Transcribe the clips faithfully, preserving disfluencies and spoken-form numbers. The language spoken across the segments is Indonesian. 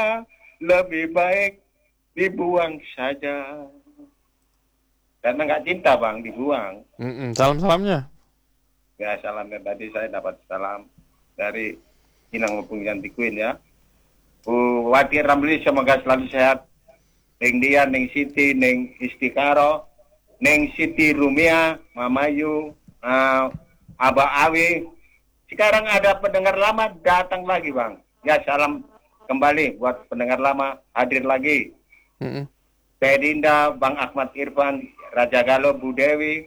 lebih baik dibuang saja. Karena nggak cinta bang, dibuang. Mm-mm. Salam-salamnya. Ya salamnya tadi saya dapat salam dari Inang Maupun Queen ya. Uh, Wati Ramli semoga selalu sehat. Neng dia, Neng Siti, Neng Istikaro, Neng Siti Rumia, Mamayu, uh, Aba Awi. Sekarang ada pendengar lama datang lagi bang. Ya salam kembali buat pendengar lama hadir lagi. Mm-mm. Teh Dinda, Bang Ahmad Irfan, Raja Galo, Bu Dewi,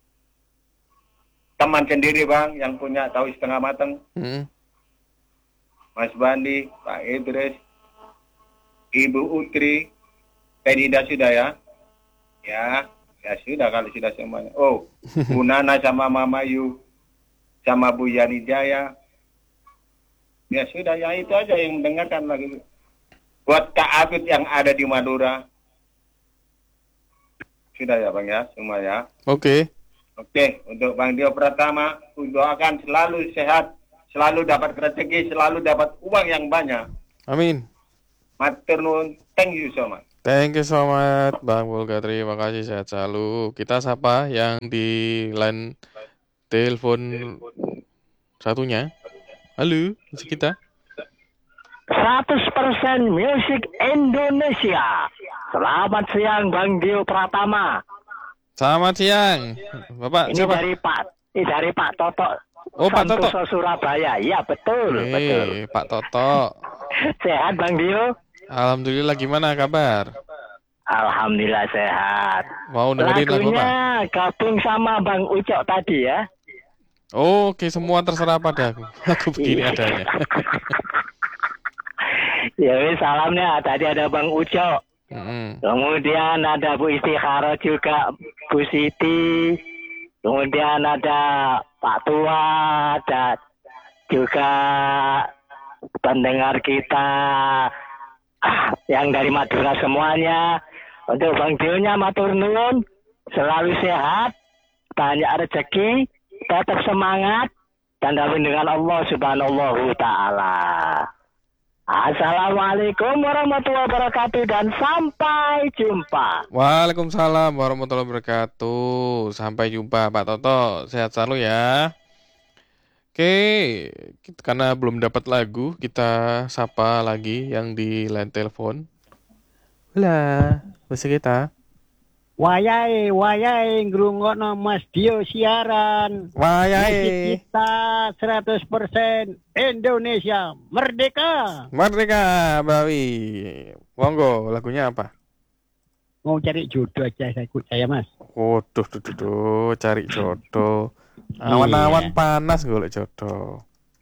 teman sendiri bang yang punya tahu setengah matang, Mm-mm. Mas Bandi, Pak Idris, Ibu Utri, Teh Dinda sudah ya, ya, ya sudah kalau sudah semuanya. Oh, Bu Nana sama Mama Yu, sama Bu Yani Jaya, ya sudah ya itu aja yang mendengarkan lagi. Buat Kak Afid yang ada di Madura. Sudah ya Bang ya, semua ya. Oke. Oke, untuk Bang Dio Pratama, doakan selalu sehat, selalu dapat rezeki, selalu dapat uang yang banyak. Amin. Matur nuwun, thank you so much. Thank you so much Bang Bulga, terima kasih, sehat selalu. Kita sapa yang di line telepon satunya. Halo, masih kita? seratus persen Musik Indonesia. Selamat siang Bang Dio Pratama. Selamat siang. Bapak Ini siapa? dari Pak ini dari Pak Toto. Oh, Pak Toto. Santoso, Surabaya. Iya, betul, Hei, betul. Pak Toto. Sehat Bang Dio? Alhamdulillah, gimana kabar? Alhamdulillah sehat. Mau dengerin lagu apa? Lagunya gabung sama Bang Ucok tadi ya. Oh, oke, semua terserah padaku. Aku begini adanya. Ya wis, salamnya tadi ada Bang Ucok. Mm-mm. Kemudian ada Bu Istikharo juga, Bu Siti. Kemudian ada Pak Tua, ada juga pendengar kita ah, yang dari Madura semuanya. Untuk Bang Dio-nya matur nuwun, selalu sehat, banyak rezeki, tetap semangat, dan dalam dengan Allah Subhanahu wa Ta'ala. Assalamualaikum warahmatullahi wabarakatuh dan sampai jumpa. Waalaikumsalam warahmatullahi wabarakatuh. Sampai jumpa Pak Toto. Sehat selalu ya. Oke, kita, karena belum dapat lagu, kita sapa lagi yang di line telepon. Halo, masih kita. Wayai, wayai, ngrungokno Mas Dio siaran. Wayai. Musik kita seratus persen Indonesia merdeka. Merdeka, Bawi. Monggo, lagunya apa? Mau cari jodoh aja saya ikut saya Mas. Waduh, duh, duh, duh, cari jodoh. Awan-awan panas golek jodoh.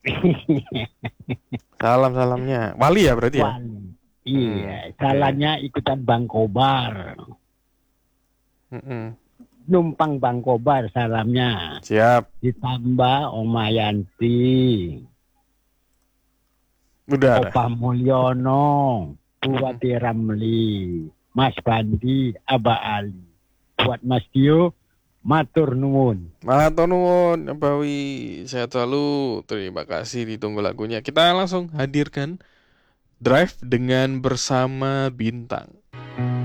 Salam-salamnya. Wali ya berarti ya? Wali. Iya, Hmm, jalannya ikutan Bang Kobar. Mm-mm. Numpang Bang Kobar salamnya. Siap. Ditambah Oma Yanti, Udah ada. Opa Mulyono, Buwati Ramli, Mas Bandi, Aba Ali. Buat Mas Dio, matur nuwun. Matur nuwun, Bawi. Sehat selalu. Terima kasih, ditunggu lagunya. Kita langsung hadirkan Drive dengan Bersama Bintang.